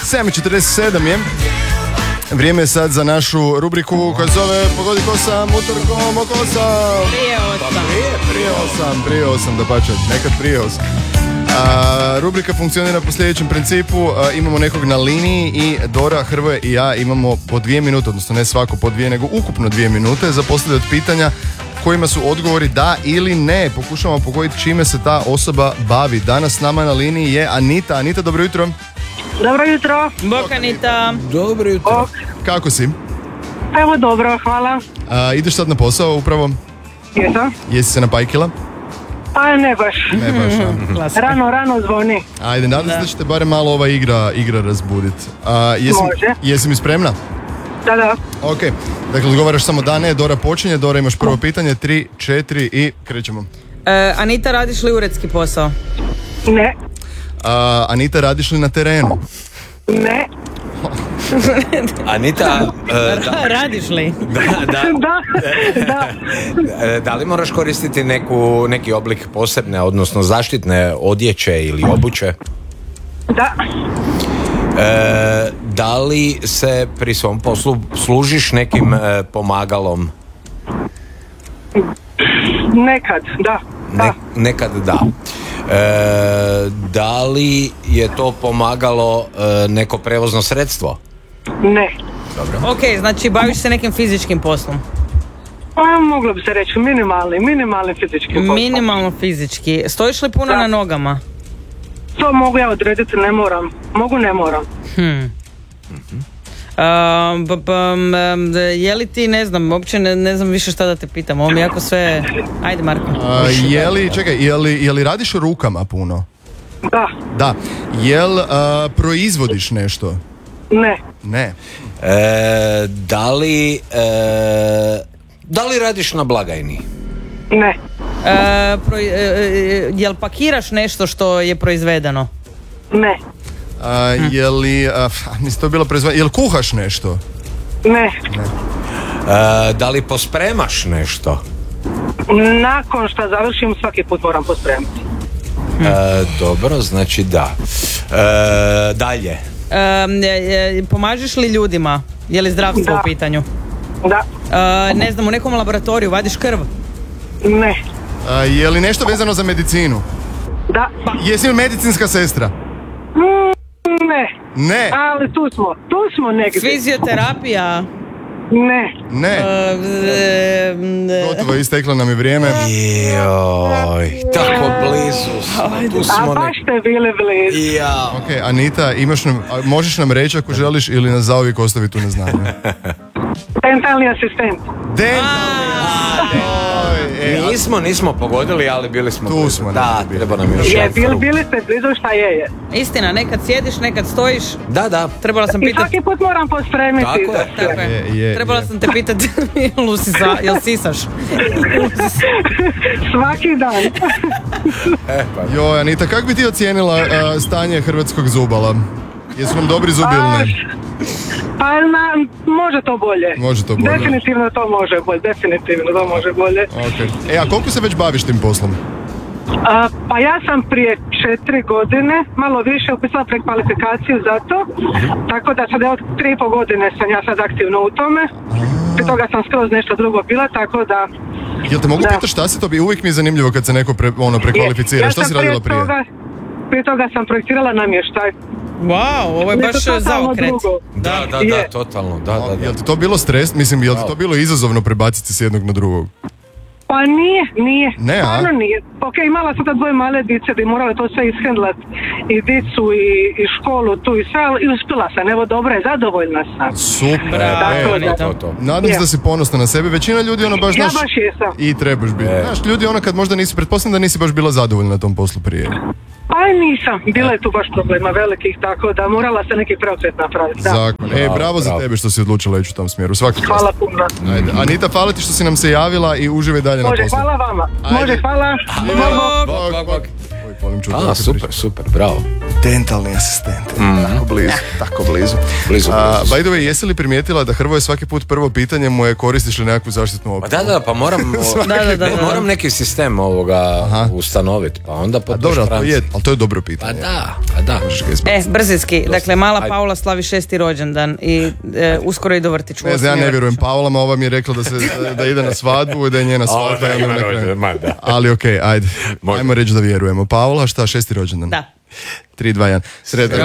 7:47 je. Vrijeme je sad za našu rubriku koja zove Pogodi ko sam, utorkom oko sam. Prije osam, da pače, nekad prije 8. Rubrika funkcionira po sljedećem principu. Imamo nekog na liniji i Dora, Hrvoje i ja imamo po 2 minute, odnosno ne svako po 2, nego ukupno 2 minute za postavljati pitanja kojima su odgovori da ili ne. Pokušamo pogoditi čime se ta osoba bavi. Danas s nama na liniji je Anita. Anita, dobro jutro. Dobro jutro. Bok, Anita. Dobro jutro. Bok. Kako si? Evo dobro, hvala. Ideš sad na posao upravo? Jesam. Jesi se napajkila? Pa ne baš. Ne baš, a? Rano zvoni. Ajde, nadam se da ćete barem malo ova igra razbuditi. Može. Jesi mi spremna? Da. Ok, dakle odgovaraš samo da, ne. Dora počinje. Dora, imaš prvo pitanje. 3, 4 i krećemo. Anita, radiš li uredski posao? Ne. Anita, radiš li na terenu? Ne. Anita, Radiš li? Da. Da li moraš koristiti neki oblik posebne, odnosno zaštitne odjeće ili obuće? Da. Da li se pri svom poslu služiš nekim pomagalom? Nekad, da. Nekad da. Da li je to pomagalo neko prevozno sredstvo? Ne. Dobro. Ok, znači baviš se nekim fizičkim poslom? Pa moglo bi se reći minimalni fizički posao. Minimalno fizički. Stojiš li puno na nogama? To mogu ja odrediti, ne moram. Ne moram. Je li ti, ne znam, uopće ne znam više šta da te pitam. Ovo mi jako sve... Ajde, Marko. Je li radiš rukama puno? Da. Jel proizvodiš nešto? Ne. Da li radiš na blagajni? Ne. Jel pakiraš nešto što je proizvedeno? Ne. Je li, mislim to je bilo proizvedeno, jel kuhaš nešto? Ne. Da li pospremaš nešto? Nakon što završim svaki put moram pospremiti. Dobro, znači da. Dalje. Pomažeš li ljudima? Je li zdravstvo u pitanju? Da. Ne znam, u nekom laboratoriju vadiš krv? Ne. Je li nešto vezano za medicinu? Da. Jesi li medicinska sestra? Ne. Ali tu smo negdje. Fizioterapija? Ne. Gotovo, isteklo nam je vrijeme. Joj, tako blizu. Tu smo baš ste bili blizu. Ja. Ok, Anita, možeš nam reći ako želiš ili nas zauvijek ostavi tu na znanju? Dentalni asistent. Nismo pogodili, ali bili smo tu blizu. Smo. Da, treba nam još bili ste blizu, šta je. Istina, nekad sjediš, nekad stojiš. Da. Trebala sam I pitati. svaki put moram pospremiti. Tako je. Trebala sam te pitati jel sisaš? Svaki dan. Joj, Anita, kako bi ti ocijenila stanje hrvatskog zubala? Jesu nam dobri zubi ili ne? Pa može to bolje. Definitivno to može bolje. Okay. A koliko se već baviš tim poslom? Pa ja sam prije 4 godine, malo više, upisala prekvalifikaciju za to, tako da sad 3,5 godine sam ja sad aktivno u tome. Prije toga sam skroz nešto drugo bila, tako da... Jel te mogu pitati šta si to bi? Uvijek mi je zanimljivo kad se neko prekvalificira. Šta si radila prije? Prije toga sam projektirala namještaj. Wow, ovo je baš zaokret. Da, totalno, da. Jel ti to bilo stres? Mislim, jel ti to bilo izazovno prebaciti s jednog na drugog? Pa nije. Ne, stvarno nije. Ok, imala sam ta 2 male dice da bi morala to sve ishendlat, i dicu i školu tu i sve, i uspjela sam, evo dobro je, zadovoljna sam. Super, to. Nadam se da si ponosna na sebe. Većina ljudi baš... Ja baš jesam. I trebaš biti. Znaš, ljudi kad možda nisi, pretpostavljam da nisi baš bila zadovoljna na tom poslu prije. Pa nisam, bila je tu baš problema velikih, tako da morala se neki preokret napraviti. Zakon. Bravo za tebe što si odlučila ići u tom smjeru. Hvala puno. Ajde. Anita, hvala ti što si nam se javila i uživaj dalje na poslu. Može, hvala vama. Može, hvala. Bog. Super, bravo. Dentalni asistent. Tako blizu. Blizu. By the way, jesi li primijetila da Hrvoje svaki put prvo pitanje mu je koristiš li nekakvu zaštitnu opremu? Da, pa moram moram neki sistem ustanoviti, pa onda po dobro, ali to je dobro pitanje. Pa da. Brzinski, dakle mala Paula slavi 6. rođendan i uskoro ide u vrtić. Ja ne vjerujem Paulama, ova mi je rekla da ide na svadbu i da je njena svadba. Ali okej, ajde. Ajmo reći da vjerujemo. Paula, šta, 6. rođendan? Da. 3, 2, 1. Sretan